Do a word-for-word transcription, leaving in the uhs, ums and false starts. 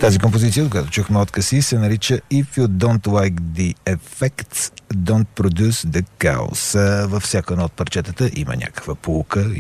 Тази композиция, която чухме откъси, се нарича If You Don't Like the Effects, Don't Produce the Chaos. Във всяко едно от парчетата има някаква поука